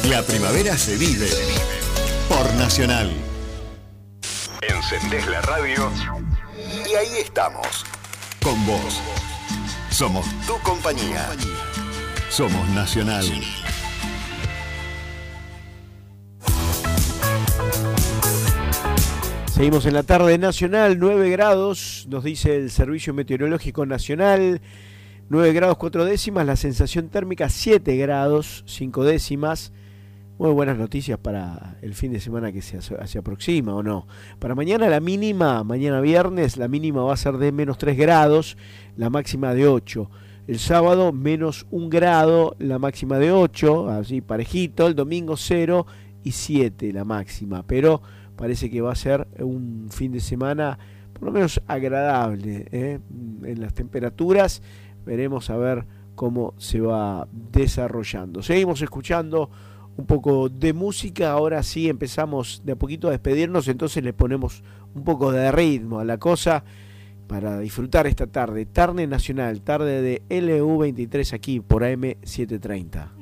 La primavera se vive por Nacional. Encendés la radio y ahí estamos. Con vos. Somos tu compañía. Somos Nacional. Seguimos en la tarde nacional, 9 grados, nos dice el Servicio Meteorológico Nacional, 9 grados 4 décimas, la sensación térmica 7 grados 5 décimas. Muy buenas noticias para el fin de semana que se aproxima, ¿o no? Para mañana la mínima, mañana viernes, la mínima va a ser de menos 3 grados, la máxima de 8. El sábado menos 1 grado, la máxima de 8, así parejito. El domingo 0 y 7 la máxima, pero parece que va a ser un fin de semana por lo menos agradable, en las temperaturas. Veremos a ver cómo se va desarrollando. Seguimos escuchando un poco de música. Ahora sí empezamos de a poquito a despedirnos, entonces le ponemos un poco de ritmo a la cosa para disfrutar esta tarde nacional, tarde de LU23 aquí por AM 730.